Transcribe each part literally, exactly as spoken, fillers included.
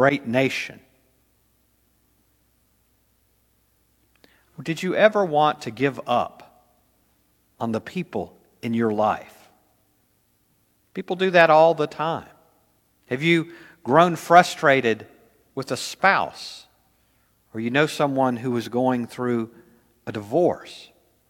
great nation. Did you ever want to give up on the people in your life? People do that all the time. Have you grown frustrated with a spouse, or you know someone who is going through a divorce?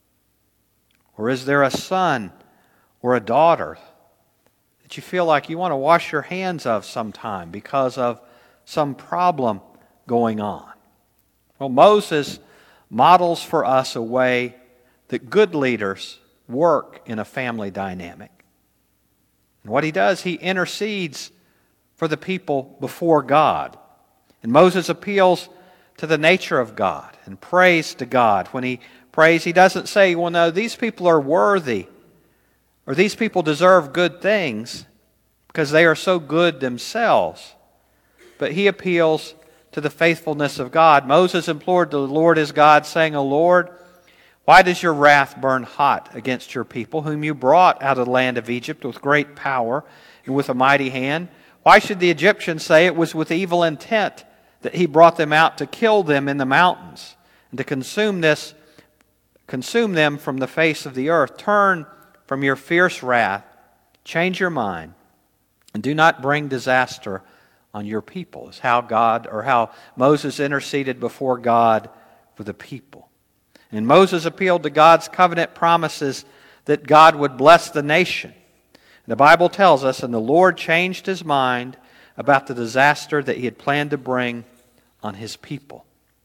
Or is there a son or a daughter that you feel like you want to wash your hands of sometime because of some problem going on? Well, Moses models for us a way that good leaders work in a family dynamic. And what he does, he intercedes for the people before God. And Moses appeals to the nature of God and prays to God. When he prays, he doesn't say, well, no, these people are worthy, or these people deserve good things because they are so good themselves. But he appeals to the faithfulness of God. Moses implored the Lord his God, saying, O Lord, why does your wrath burn hot against your people, whom you brought out of the land of Egypt with great power and with a mighty hand? Why should the Egyptians say it was with evil intent that he brought them out to kill them in the mountains and to consume this, consume them from the face of the earth? Turn from your fierce wrath, change your mind, and do not bring disaster on your people. Is how God, or how Moses interceded before God for the people. And Moses appealed to God's covenant promises that God would bless the nation. The Bible tells us, and the Lord changed his mind about the disaster that he had planned to bring on his people.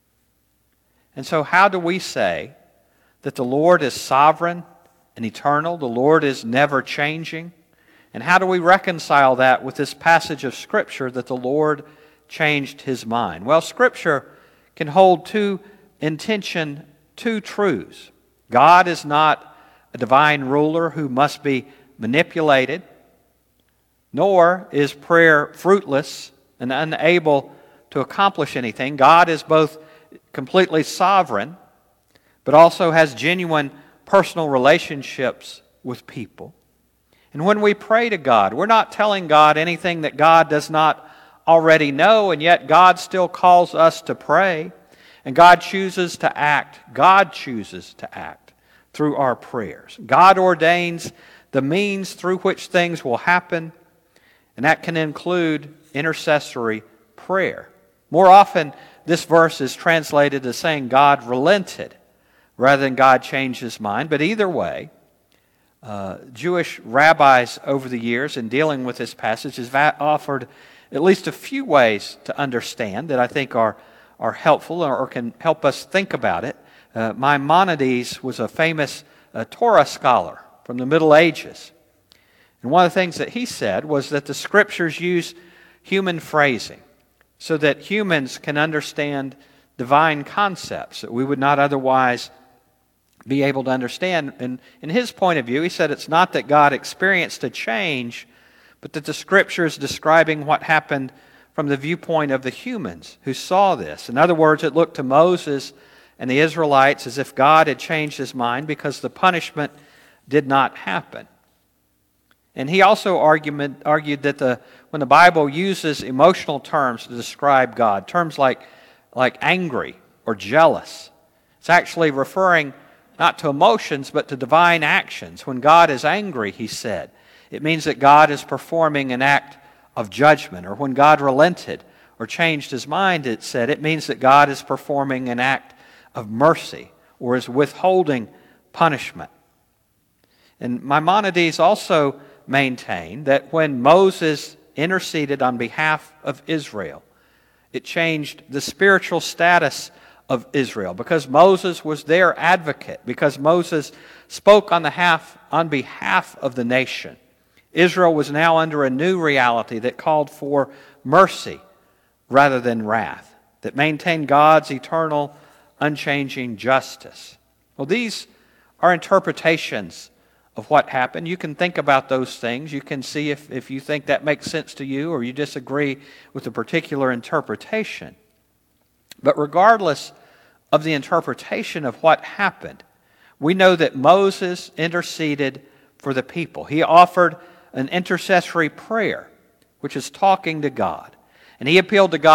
And so how do we say that the Lord is sovereign and eternal? The Lord is never changing. And how do we reconcile that with this passage of Scripture that the Lord changed his mind? Well, Scripture can hold two intention, two truths. God is not a divine ruler who must be manipulated, nor is prayer fruitless and unable to accomplish anything. God is both completely sovereign, but also has genuine personal relationships with people. And when we pray to God, we're not telling God anything that God does not already know, and yet God still calls us to pray, and God chooses to act. God chooses to act through our prayers. God ordains the means through which things will happen, and that can include intercessory prayer. More often, this verse is translated as saying God relented rather than God changed his mind, but either way, Uh, Jewish rabbis over the years in dealing with this passage have offered at least a few ways to understand that I think are, are helpful or, or can help us think about it. Uh, Maimonides was a famous uh, Torah scholar from the Middle Ages. And one of the things that he said was that the Scriptures use human phrasing so that humans can understand divine concepts that we would not otherwise be able to understand. And in his point of view, he said it's not that God experienced a change, but that the Scripture is describing what happened from the viewpoint of the humans who saw this. In other words, it looked to Moses and the Israelites as if God had changed his mind because the punishment did not happen. And he also argument, argued that the, when the Bible uses emotional terms to describe God, terms like, like angry or jealous, it's actually referring not to emotions, but to divine actions. When God is angry, he said, it means that God is performing an act of judgment. Or when God relented or changed his mind, it said, it means that God is performing an act of mercy or is withholding punishment. And Maimonides also maintained that when Moses interceded on behalf of Israel, it changed the spiritual status of Israel, because Moses was their advocate, because Moses spoke on the half, on behalf of the nation. Israel was now under a new reality that called for mercy rather than wrath, that maintained God's eternal, unchanging justice. Well, these are interpretations of what happened. You can think about those things. You can see if, if you think that makes sense to you or you disagree with a particular interpretation. But regardless of the interpretation of what happened, we know that Moses interceded for the people. He offered an intercessory prayer, which is talking to God. And he appealed to God